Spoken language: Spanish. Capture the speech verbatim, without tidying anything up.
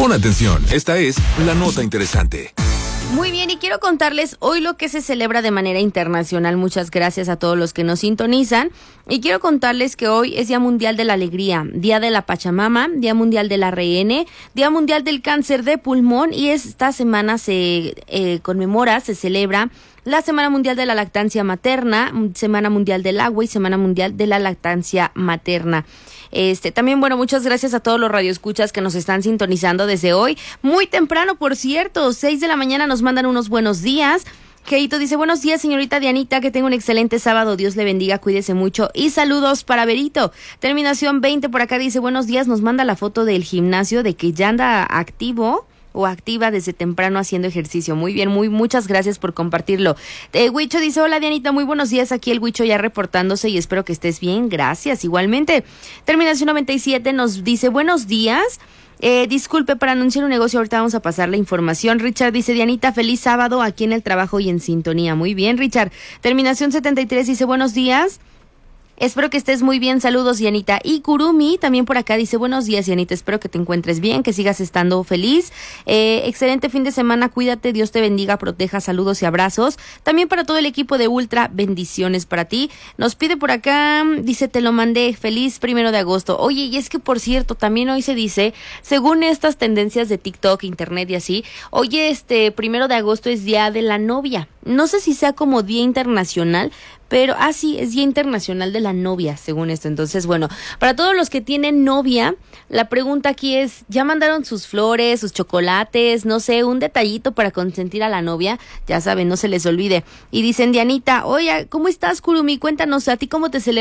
Pon atención, esta es la nota interesante. Muy bien, y quiero contarles hoy lo que se celebra de manera internacional. Muchas gracias a todos los que nos sintonizan. Y quiero contarles que hoy es Día Mundial de la Alegría, Día de la Pachamama, Día Mundial del A R N, Día Mundial del Cáncer de Pulmón, y esta semana se eh, conmemora, se celebra la Semana Mundial de la Lactancia Materna, Semana Mundial del Agua y Semana Mundial de la Lactancia Materna. Este, también, bueno, muchas gracias a todos los radioescuchas que nos están sintonizando desde hoy. Muy temprano, por cierto, seis de la mañana nos mandan unos buenos días. Keito dice, buenos días, señorita Dianita, que tenga un excelente sábado, Dios le bendiga, cuídese mucho, y saludos para Berito. Terminación veinte por acá dice, buenos días, nos manda la foto del gimnasio, de que ya anda activo o activa desde temprano haciendo ejercicio. Muy bien, muy muchas gracias por compartirlo. Eh, Huicho dice, hola Dianita, muy buenos días, aquí el Huicho ya reportándose y espero que estés bien, gracias, igualmente. Terminación noventa y siete nos dice, buenos días, eh, disculpe, para anunciar un negocio, ahorita vamos a pasar la información. Richard dice, Dianita, feliz sábado aquí en el trabajo y en sintonía. Muy bien, Richard. Terminación setenta y tres dice, buenos días. Espero que estés muy bien, saludos Dianita. Y Kurumi también por acá dice, buenos días Dianita, espero que te encuentres bien, que sigas estando feliz. Eh, excelente fin de semana, cuídate, Dios te bendiga, proteja, saludos y abrazos. También para todo el equipo de Ultra, bendiciones para ti. Nos pide por acá, dice, te lo mandé, feliz primero de agosto. Oye, y es que por cierto, también hoy se dice, según estas tendencias de TikTok, internet y así, oye, este primero de agosto es día de la novia. No sé si sea como día internacional, pero, ah, sí, es Día Internacional de la Novia, según esto. Entonces, bueno, para todos los que tienen novia, la pregunta aquí es, ¿ya mandaron sus flores, sus chocolates, no sé, un detallito para consentir a la novia? Ya saben, no se les olvide. Y dicen, Dianita, oye, ¿cómo estás, Kurumi? Cuéntanos, ¿a ti cómo te celebras